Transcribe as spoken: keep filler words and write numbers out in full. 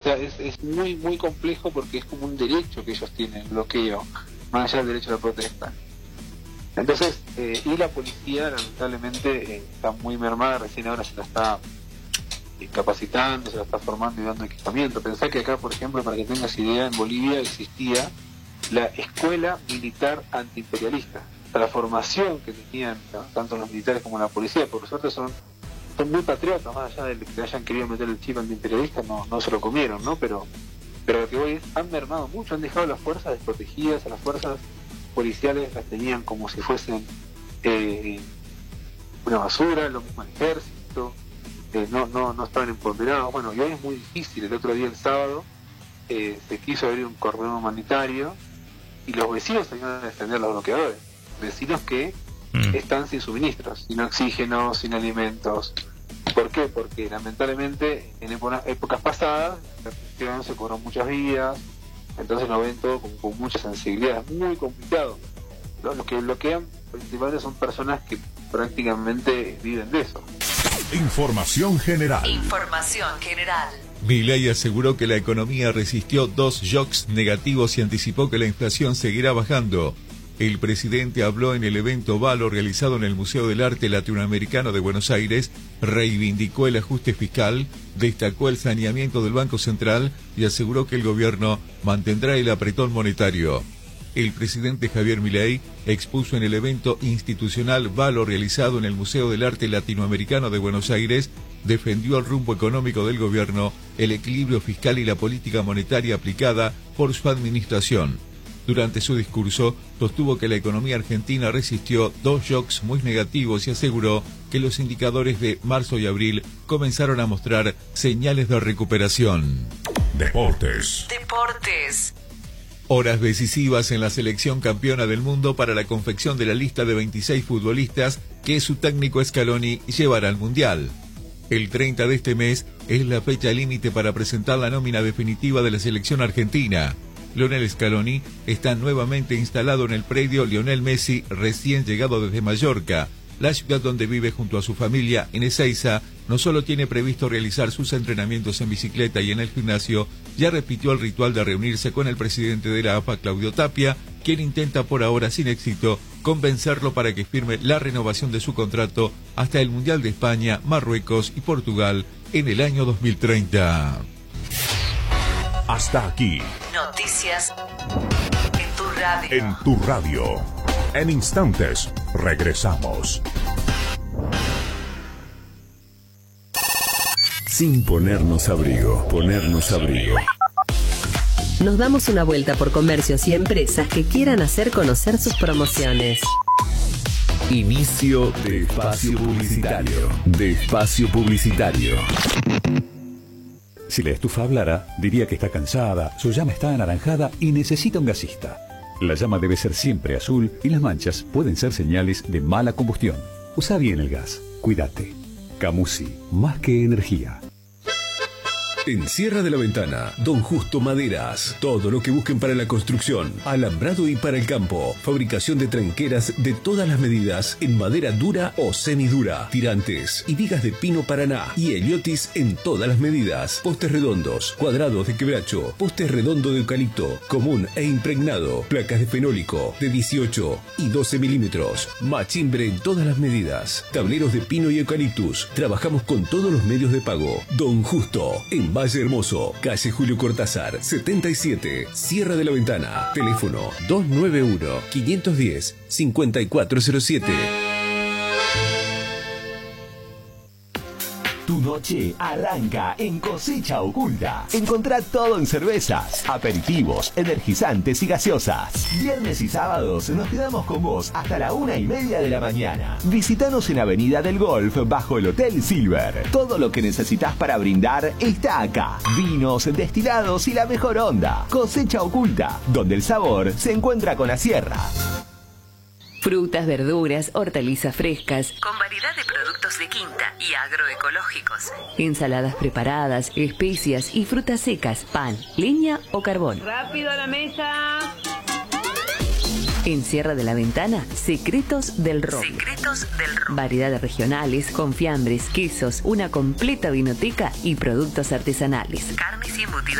sea, es, es muy muy complejo porque es como un derecho que ellos tienen, el bloqueo, más allá del derecho a la protesta. Entonces, eh, y la policía lamentablemente eh, está muy mermada, recién ahora se la está eh, capacitando, se la está formando y dando equipamiento. Pensá que acá, por ejemplo, para que tengas idea, en Bolivia existía la Escuela Militar Antiimperialista. La formación que tenían, ¿no?, tanto los militares como la policía, por suerte son, son muy patriotas, más allá de que hayan querido meter el chip antiimperialista, no, no se lo comieron, ¿no? Pero, pero lo que voy es, han mermado mucho, han dejado a las fuerzas desprotegidas, a las fuerzas policiales las tenían como si fuesen eh, una basura, lo mismo el ejército, eh, no, no, no estaban empoderados. Bueno, y hoy es muy difícil. El otro día, el sábado, eh, se quiso abrir un cordón humanitario y los vecinos salieron a defender a los bloqueadores. Vecinos que mm. están sin suministros, sin oxígeno, sin alimentos. ¿Por qué? Porque lamentablemente en épocas, épocas pasadas la represión se cobró muchas vidas, entonces lo ven todo con, con mucha sensibilidad. Es muy complicado. Los, los que bloquean principalmente son personas que prácticamente viven de eso. Información general. Información general. Milei aseguró que la economía resistió dos shocks negativos y anticipó que la inflación seguirá bajando. El presidente habló en el evento Valo realizado en el Museo del Arte Latinoamericano de Buenos Aires, reivindicó el ajuste fiscal, destacó el saneamiento del Banco Central y aseguró que el gobierno mantendrá el apretón monetario. El presidente Javier Milei expuso en el evento institucional Valo realizado en el Museo del Arte Latinoamericano de Buenos Aires, defendió el rumbo económico del gobierno, el equilibrio fiscal y la política monetaria aplicada por su administración. Durante su discurso, sostuvo que la economía argentina resistió dos shocks muy negativos y aseguró que los indicadores de marzo y abril comenzaron a mostrar señales de recuperación. Deportes. Deportes. Horas decisivas en la selección campeona del mundo para la confección de la lista de veintiséis futbolistas que su técnico Scaloni llevará al Mundial. El treinta de este mes es la fecha límite para presentar la nómina definitiva de la selección argentina. Lionel Scaloni está nuevamente instalado en el predio Lionel Messi, recién llegado desde Mallorca. La ciudad donde vive junto a su familia en Ezeiza no solo tiene previsto realizar sus entrenamientos en bicicleta y en el gimnasio, ya repitió el ritual de reunirse con el presidente de la A F A, Claudio Tapia, quien intenta por ahora sin éxito convencerlo para que firme la renovación de su contrato hasta el Mundial de España, Marruecos y Portugal en el año dos mil treinta. Hasta aquí. Noticias en tu radio. En tu radio. En instantes, regresamos. Sin ponernos abrigo, ponernos abrigo. Nos damos una vuelta por comercios y empresas que quieran hacer conocer sus promociones. Inicio de espacio publicitario. De espacio publicitario. Si la estufa hablara, diría que está cansada, su llama está anaranjada y necesita un gasista. La llama debe ser siempre azul y las manchas pueden ser señales de mala combustión. Usa bien el gas. Cuídate. Camusi, más que energía. En Sierra de la Ventana, Don Justo Maderas. Todo lo que busquen para la construcción, alambrado y para el campo. Fabricación de tranqueras de todas las medidas en madera dura o semidura. Tirantes y vigas de pino paraná y heliotis en todas las medidas. Postes redondos, cuadrados de quebracho, postes redondo de eucalipto, común e impregnado. Placas de fenólico de dieciocho y doce milímetros. Machimbre en todas las medidas. Tableros de pino y eucaliptus. Trabajamos con todos los medios de pago. Don Justo, en Valle Hermoso, calle Julio Cortázar, setenta y siete, Sierra de la Ventana. Teléfono dos nueve uno, cinco uno cero, cinco cuatro cero siete. Tu noche arranca en Cosecha Oculta. Encontrá todo en cervezas, aperitivos, energizantes y gaseosas. Viernes y sábados nos quedamos con vos hasta la una y media de la mañana. Visítanos en Avenida del Golf bajo el Hotel Silver. Todo lo que necesitas para brindar está acá. Vinos, destilados y la mejor onda. Cosecha Oculta, donde el sabor se encuentra con la sierra. Frutas, verduras, hortalizas frescas, con variedad de productos de quinta y agroecológicos. Ensaladas preparadas, especias y frutas secas, pan, leña o carbón. ¡Rápido a la mesa! En Sierra de la Ventana, Secretos del Roble. Secretos del Roble. Variedades regionales, con fiambres, quesos, una completa vinoteca y productos artesanales. Carnes y embutidos.